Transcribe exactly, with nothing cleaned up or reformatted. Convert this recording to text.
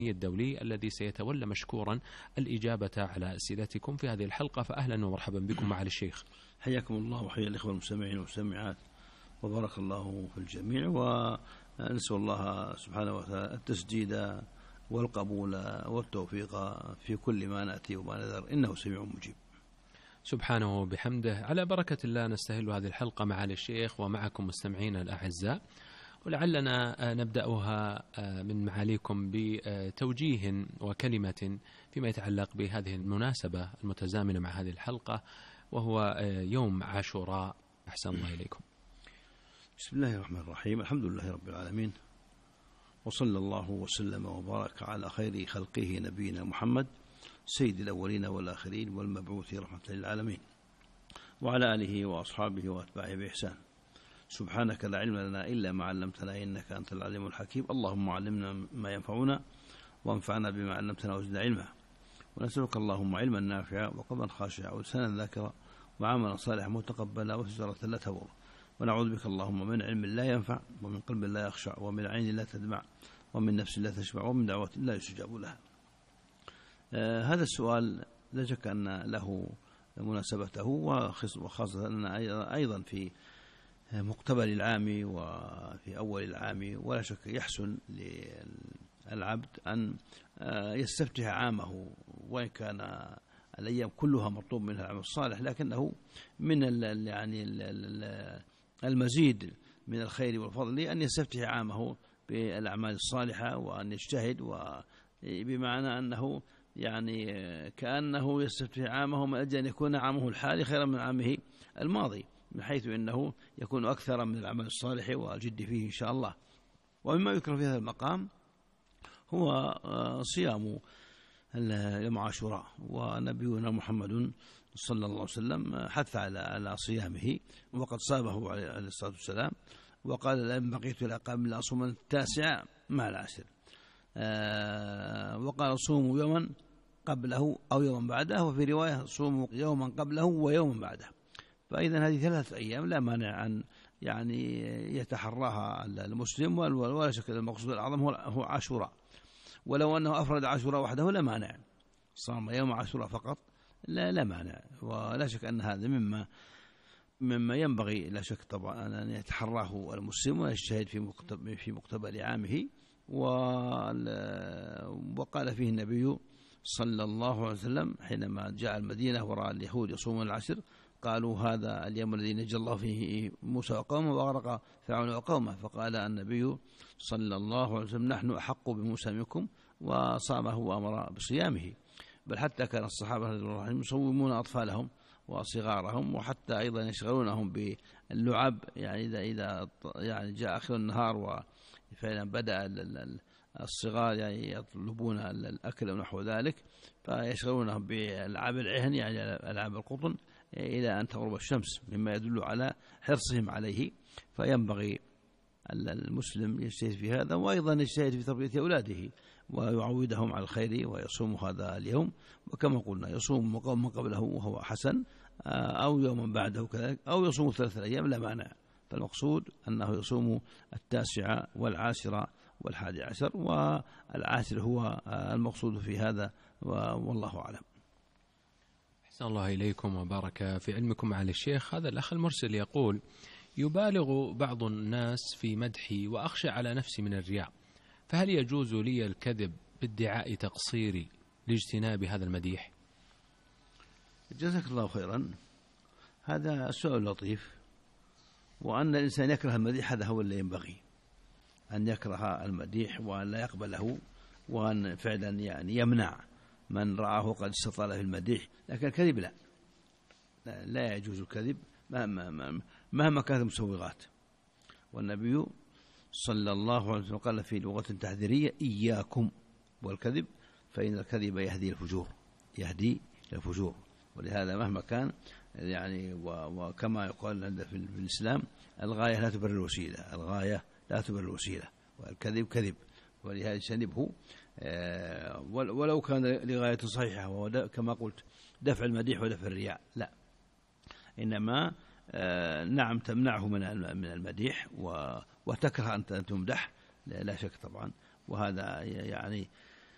الدولي الذي سيتولى مشكورا الإجابة على أسئلتكم في هذه الحلقة، فأهلا ومرحبا بكم معالي الشيخ. حياكم الله وحيا الإخوة المستمعين والمستمعات، وبارك الله في الجميع، ونسأل الله سبحانه وتعالى التسديد والقبول والتوفيق في كل ما نأتي وما نذر، إنه سميع مجيب سبحانه وبحمده. على بركة الله نستهل هذه الحلقة معالي الشيخ ومعكم مستمعينا الأعزاء، ولعلنا نبدأها من معاليكم بتوجيه وكلمة فيما يتعلق بهذه المناسبة المتزامنة مع هذه الحلقة، وهو يوم عاشوراء. أحسن الله إليكم. بسم الله الرحمن الرحيم، الحمد لله رب العالمين، وصلى الله وسلم وبارك على خير خلقه نبينا محمد سيد الأولين والآخرين والمبعوث رحمة للعالمين، وعلى آله وأصحابه وأتباعه بإحسان. سبحانك لا علم لنا إلا ما علمتنا إنك أنت العليم الحكيم. اللهم علمنا ما ينفعنا وانفعنا بما علمتنا وزدنا علما، ونسألك اللهم علما نافعا وقلبا خاشعا ولسانا ذاكرا وعملا صالحا متقبلا وتجارة لا تبور، ونعوذ بك اللهم من علم لا ينفع ومن قلب لا يخشع ومن عين لا تدمع ومن نفس لا تشبع ومن دعوة لا يستجاب لها. آه هذا السؤال لا شك أن له مناسبته، وخاصة أن أيضا في مقتبل العام وفي أول العام، ولا شك يحسن للعبد أن يستفتح عامه، وإن كان الأيام كلها مطلوب منها العمل الصالح، لكنه من يعني المزيد من الخير والفضل أن يستفتح عامه بالأعمال الصالحة، وأن يجتهد، وبمعنى أنه يعني كأنه يستفتح عامه من أجل أن يكون عامه الحالي خيرا من عامه الماضي، من حيث أنه يكون أكثر من العمل الصالح والجد فيه إن شاء الله. ومما يذكر في هذا المقام هو صيام يوم عاشوراء، ونبينا محمد صلى الله عليه وسلم حث على صيامه، وقد صامه عليه الصلاة والسلام، وقال لئن بقيت إلى قبل لأصومن التاسع مع العشر، وقال صوموا يوما قبله أو يوما بعده، وفي رواية صوموا يوما قبله ويوما بعده. فإذا هذه ثلاثة أيام لا مانع أن يعني يتحراها المسلم، ولا شك المقصود الأعظم هو عاشوراء، ولو أنه أفرد عاشوراء وحده لا مانع، صام يوم عاشوراء فقط لا لا مانع. ولا شك أن هذا مما مما ينبغي لا شك طبعا أن يتحراه المسلم ويجتهد في مقتبل في مقتبل عامه. وقال فيه النبي صلى الله عليه وسلم حينما جاء المدينة ورأى اليهود يصومون العشر، قالوا هذا اليوم الذي نجى الله فيه موسى وقومه وغرق فرعون وقومه، فقال النبي صلى الله عليه وسلم نحن أحق بموسى منكم، وصامه وأمر بصيامه. بل حتى كان الصحابة رضي الله عنهم يصومون أطفالهم وصغارهم، وحتى أيضا يشغلونهم باللعب، يعني إذا إذا يعني جاء آخر النهار وفعلا بدأ الصغار يعني يطلبون الأكل ونحو ذلك، فيشغلونهم بألعاب العهن يعني ألعاب القطن إلى أن تغرب الشمس، مما يدل على حرصهم عليه. فينبغي المسلم يجتهد في هذا، وأيضا يجتهد في تربية أولاده ويعودهم على الخير، ويصوم هذا اليوم، وكما قلنا يصوم من قبله وهو حسن، أو يوما بعده كذلك، أو يصوم ثلاثة أيام لا مانع. فالمقصود أنه يصوم التاسعة والعاشرة والحادي عشر، والعاشر هو المقصود في هذا، والله أعلم. أحسن الله إليكم وبارك في علمكم معالي الشيخ. هذا الأخ المرسل يقول: يبالغ بعض الناس في مدحي وأخشى على نفسي من الرياء، فهل يجوز لي الكذب بادعاء تقصيري لاجتناب هذا المديح؟ جزاك الله خيرا. هذا السؤال لطيف، وأن الإنسان يكره المديح هذا هو اللي ينبغي أن يكره المديح وأن لا يقبله، وأن فعلا يعني يمنع من رآه قد استطال في المديح. لكن الكذب لا لا, لا يجوز الكذب مهما, مهما كانت المسوغات. والنبي صلى الله عليه وسلم قال في لغة تحذيرية: إياكم والكذب فإن الكذب يهدي الفجور يهدي الفجور. ولهذا مهما كان يعني، وكما يقال عند في الإسلام: الغاية لا تبرر الوسيلة، الغاية لا تبرر الوسيلة، والكذب كذب، ولهذا يجتنبه ولو كان لغاية صحيحة، وهو كما قلت دفع المديح ودفع الرياء، لا، إنما نعم تمنعه من المديح وتكره أن تمدح، لا شك طبعا. وهذا يعني